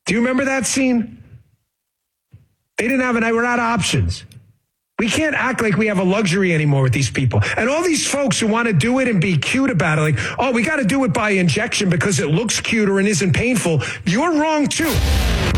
Do you remember that scene? They didn't have we're out of options. We can't act like we have a luxury anymore with these people. And all these folks who want to do it and be cute about it, like, oh, we got to do it by injection because it looks cuter and isn't painful. You're wrong, too.